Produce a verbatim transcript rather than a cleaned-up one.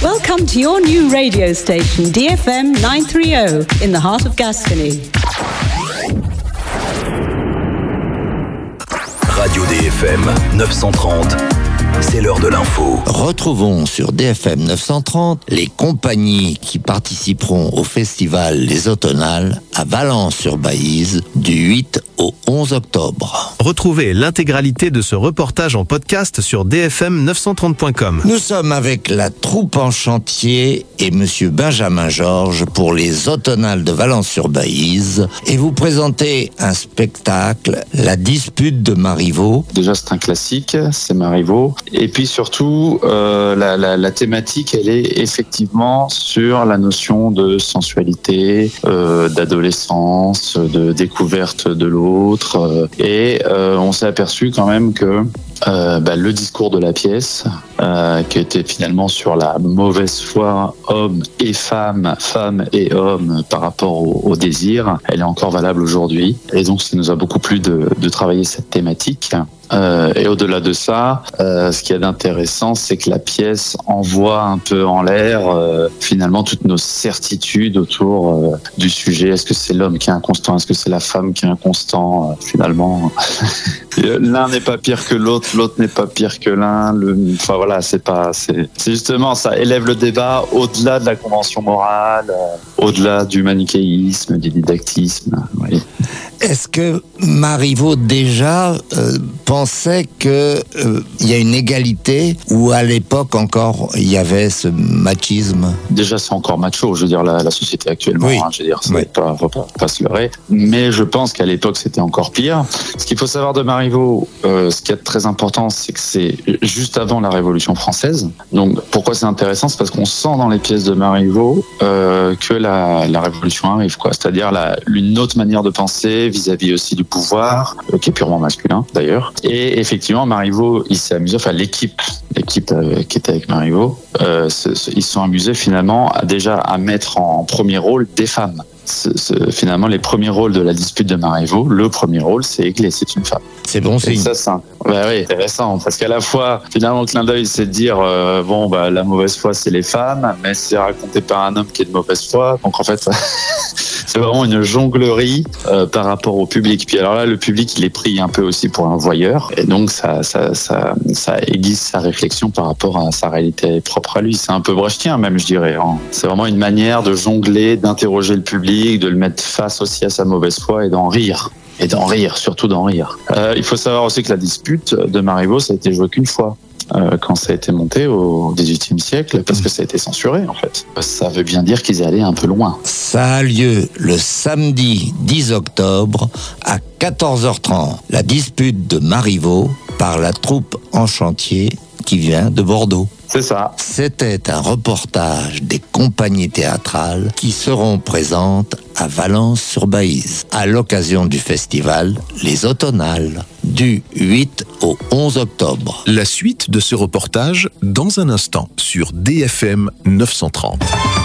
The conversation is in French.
Welcome to your new radio station, D F M nine thirty, in the heart of Gascony. Radio D F M neuf cent trente, c'est l'heure de l'info. Retrouvons sur D F M neuf cent trente les compagnies qui participeront au festival Les Automnales à Valence-sur-Baïse du huit au onze octobre. Retrouvez l'intégralité de ce reportage en podcast sur d f m neuf cent trente point com. Nous sommes avec la troupe en chantier et monsieur Benjamin Georges pour les Automnales de Valence-sur-Baïse et vous présentez un spectacle, La dispute de Marivaux. Déjà c'est un classique, c'est Marivaux. Et puis surtout, euh, la, la, la thématique, elle est effectivement sur la notion de sensualité, euh, d'adolescence, de découverte de l'autre. Euh, et euh, on s'est aperçu quand même que euh, bah, le discours de la pièce, euh, qui était finalement sur la mauvaise foi hommes et femmes, femmes et hommes par rapport au, au désir, elle est encore valable aujourd'hui. Et donc, ça nous a beaucoup plu de, de travailler cette thématique. Euh, et au-delà de ça, euh, ce qu'il y a d'intéressant, c'est que la pièce envoie un peu en l'air euh, finalement toutes nos certitudes autour euh, du sujet. Est-ce que c'est l'homme qui est inconstant? Est-ce que c'est la femme qui est inconstant? euh, Finalement, l'un n'est pas pire que l'autre, l'autre n'est pas pire que l'un. Le... Enfin voilà, c'est pas, c'est, c'est justement ça élève le débat au-delà de la convention morale, euh, au-delà du manichéisme, du didactisme. Oui. Est-ce que Marivaux déjà euh, pensait que euh, il y a une égalité ou à l'époque encore il y avait ce machisme? Déjà c'est encore macho, je veux dire la, la société actuellement, oui. hein, je veux dire c'est oui. pas, faut pas, pas se leurrer. Mais je pense qu'à l'époque c'était encore pire. Ce qu'il faut savoir de Marivaux, euh, ce qui est très important, c'est que c'est juste avant la Révolution française. Donc pourquoi c'est intéressant, c'est parce qu'on sent dans les pièces de Marivaux euh, que la, la Révolution arrive, quoi. C'est-à-dire la, une autre manière de penser vis-à-vis aussi du pouvoir, euh, qui est purement masculin d'ailleurs. Et effectivement, Marivaux, il s'est amusé, enfin l'équipe, l'équipe euh, qui était avec Marivaux, euh, se, se, ils se sont amusés finalement à, déjà à mettre en premier rôle des femmes. Ce, ce, finalement, les premiers rôles de la dispute de Marivaux, le premier rôle, c'est Églé, c'est une femme. C'est bon signe. Et ça, c'est un... bah oui, intéressant, parce qu'à la fois, finalement, le clin d'œil, c'est de dire, euh, bon, bah, la mauvaise foi, c'est les femmes, mais c'est raconté par un homme qui est de mauvaise foi. Donc, en fait, c'est vraiment une jonglerie euh, par rapport au public. Puis alors là, le public, il est pris un peu aussi pour un voyeur, et donc ça, ça, ça, ça aiguise sa réflexion par rapport à sa réalité propre à lui. C'est un peu brechtien, même, je dirais. Hein. C'est vraiment une manière de jongler, d'interroger le public, de le mettre face aussi à sa mauvaise foi et d'en rire. Et d'en rire, surtout d'en rire. Euh, il faut savoir aussi que la dispute de Marivaux, ça a été joué qu'une fois. Euh, quand ça a été monté au dix-huitième siècle, parce que ça a été censuré en fait. Ça veut bien dire qu'ils allaient un peu loin. Ça a lieu le samedi dix octobre à quatorze heures trente. La dispute de Marivaux par la troupe en chantier qui vient de Bordeaux. C'est ça. C'était un reportage des compagnies théâtrales qui seront présentes à Valence-sur-Baïse à l'occasion du festival Les Automnales du huit au onze octobre. La suite de ce reportage dans un instant sur D F M neuf cent trente.